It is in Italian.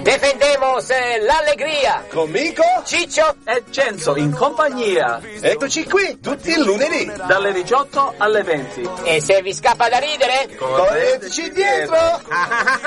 Defendemos l'allegria. Con Mico, Ciccio e Cenzo in compagnia. Eccoci qui, tutti il lunedì. Dalle 18 alle 20. E se vi scappa da ridere, Correteci dietro.